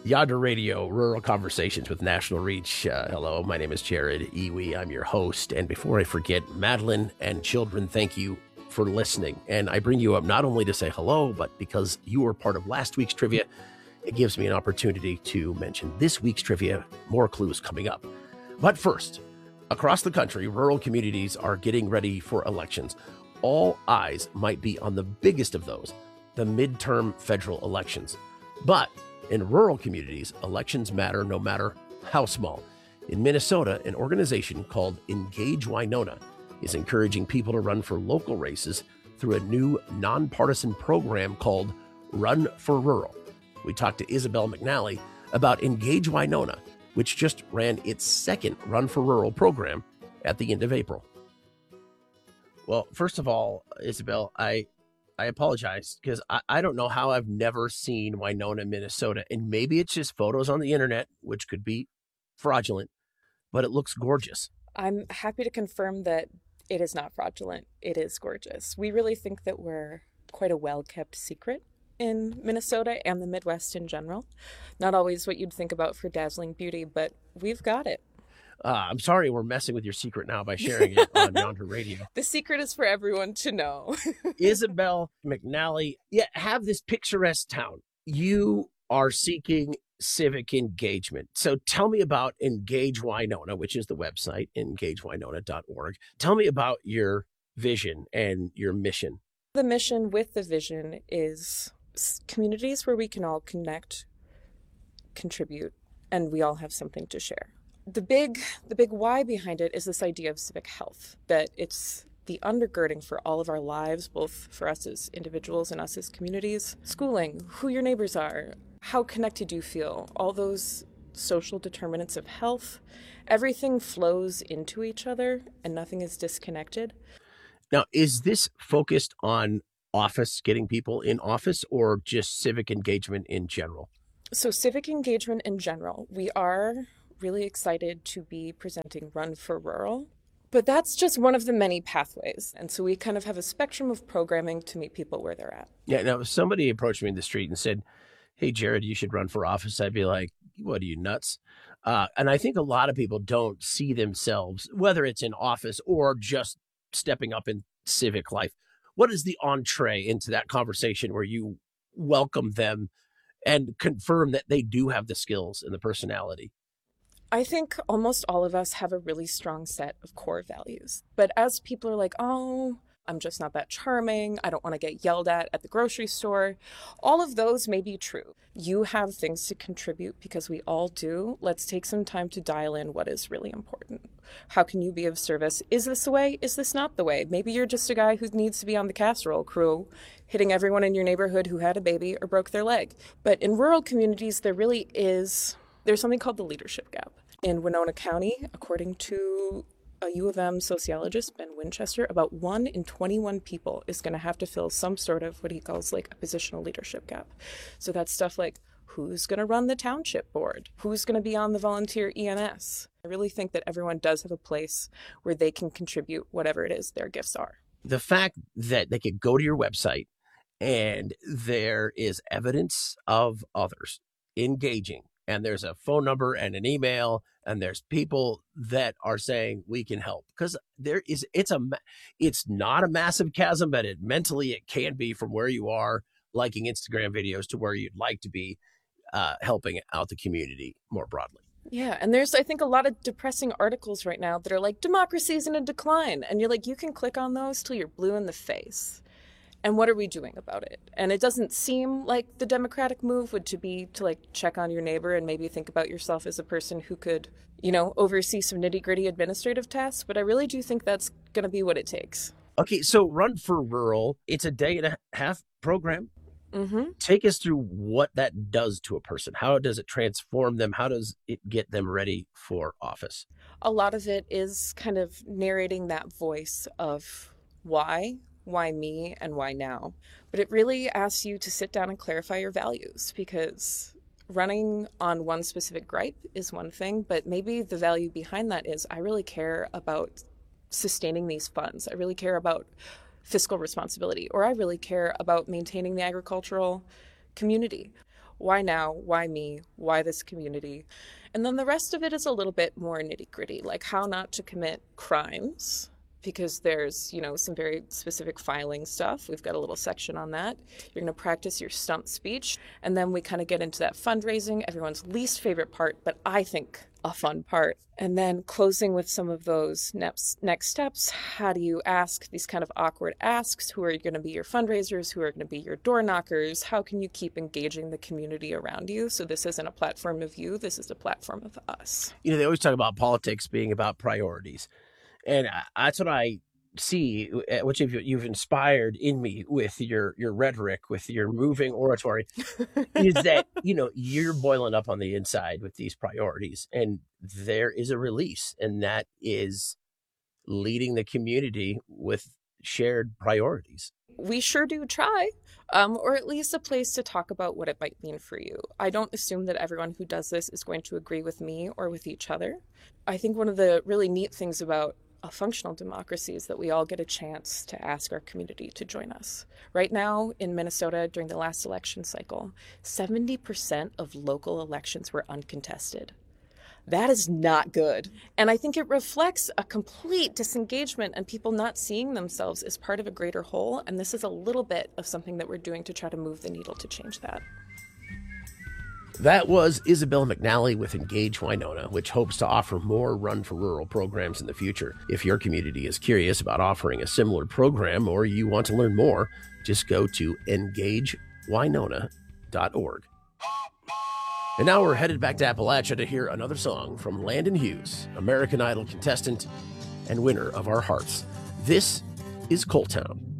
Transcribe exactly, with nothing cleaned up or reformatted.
Yonder Radio, Rural Conversations with National Reach. Uh, hello, my name is Jared Iwi. I'm your host. And before I forget, Madeline and children, thank you for listening. And I bring you up not only to say hello, but because you were part of last week's trivia, it gives me an opportunity to mention this week's trivia. More clues coming up. But first, across the country, rural communities are getting ready for elections. All eyes might be on the biggest of those, the midterm federal elections. But in rural communities, elections matter no matter how small. In Minnesota, an organization called Engage Winona is encouraging people to run for local races through a new nonpartisan program called Run for Rural. We talked to Isabel McNally about Engage Winona, which just ran its second Run for Rural program at the end of April. Well, first of all, Isabel, I I apologize because I, I don't know how I've never seen Winona, Minnesota. And maybe it's just photos on the internet, which could be fraudulent, but it looks gorgeous. I'm happy to confirm that it is not fraudulent. It is gorgeous. We really think that we're quite a well-kept secret in Minnesota and the Midwest in general. Not always what you'd think about for dazzling beauty, but we've got it. Uh, I'm sorry we're messing with your secret now by sharing it on Yonder Radio. The secret is for everyone to know. Isabel McNally, yeah, have this picturesque town. You are seeking civic engagement. So tell me about Engage Winona, which is the website, engage winona dot org. Tell me about your vision and your mission. The mission with the vision is communities where we can all connect, contribute, and we all have something to share. The big the big why behind it is this idea of civic health, that it's the undergirding for all of our lives, both for us as individuals and us as communities. Schooling, who your neighbors are, how connected you feel, all those social determinants of health, everything flows into each other and nothing is disconnected. Now, is this focused on office, getting people in office, or just civic engagement in general? So civic engagement in general. We are really excited to be presenting Run for Rural, but that's just one of the many pathways. And so we kind of have a spectrum of programming to meet people where they're at. Yeah. Now, if somebody approached me in the street and said, "Hey, Jared, you should run for office," I'd be like, "What are you, nuts?" Uh, and I think a lot of people don't see themselves, whether it's in office or just stepping up in civic life. What is the entree into that conversation where you welcome them and confirm that they do have the skills and the personality? I think almost all of us have a really strong set of core values. But as people are like, oh, I'm just not that charming, I don't want to get yelled at at the grocery store, all of those may be true. You have things to contribute because we all do. Let's take some time to dial in what is really important. How can you be of service? Is this the way? Is this not the way? Maybe you're just a guy who needs to be on the casserole crew, hitting everyone in your neighborhood who had a baby or broke their leg. But in rural communities, there really is, there's something called the leadership gap. In Winona County, according to a U of M sociologist, Ben Winchester, about one in twenty-one people is going to have to fill some sort of what he calls like a positional leadership gap. So that's stuff like who's going to run the township board? Who's going to be on the volunteer E M S? I really think that everyone does have a place where they can contribute whatever it is their gifts are. The fact that they could go to your website and there is evidence of others engaging, and there's a phone number and an email, and there's people that are saying we can help, because there is, it's a, it's not a massive chasm, but it mentally it can be from where you are liking Instagram videos to where you'd like to be uh, helping out the community more broadly. Yeah. And there's, I think, a lot of depressing articles right now that are like, democracy is in a decline. And you're like, you can click on those till you're blue in the face. And what are we doing about it? And it doesn't seem like the democratic move would to be to like check on your neighbor and maybe think about yourself as a person who could, you know, oversee some nitty gritty administrative tasks. But I really do think that's going to be what it takes. Okay. So Run for Rural, it's a day and a half program. Mm-hmm. Take us through what that does to a person. How does it transform them? How does it get them ready for office? A lot of it is kind of narrating that voice of why, why me, and why now. But it really asks you to sit down and clarify your values, because running on one specific gripe is one thing, but maybe the value behind that is I really care about sustaining these funds. I really care about fiscal responsibility, or I really care about maintaining the agricultural community. Why now? Why me? Why this community? And then the rest of it is a little bit more nitty gritty, like how not to commit crimes, because there's, you know, some very specific filing stuff. We've got a little section on that. You're going to practice your stump speech. And then we kind of get into that fundraising, everyone's least favorite part, but I think a fun part. And then closing with some of those next, next steps. How do you ask these kind of awkward asks? Who are going to be your fundraisers? Who are going to be your door knockers? How can you keep engaging the community around you? So this isn't a platform of you. This is a platform of us. You know, they always talk about politics being about priorities. And that's what I see, which you've, you've inspired in me with your, your rhetoric, with your moving oratory, is that, you know, you're boiling up on the inside with these priorities. And there is a release, and that is leading the community with shared priorities. We sure do try, um, or at least a place to talk about what it might mean for you. I don't assume that everyone who does this is going to agree with me or with each other. I think one of the really neat things about a functional democracy is that we all get a chance to ask our community to join us. Right now in Minnesota, during the last election cycle, seventy percent of local elections were uncontested. That is not good. And I think it reflects a complete disengagement and people not seeing themselves as part of a greater whole. And this is a little bit of something that we're doing to try to move the needle to change that. That was Isabel McNally with Engage Winona, which hopes to offer more Run for Rural programs in the future. If your community is curious about offering a similar program or you want to learn more, just go to engage winona dot org. And now we're headed back to Appalachia to hear another song from Landon Hughes, American Idol contestant and winner of our hearts. This is Coal Town.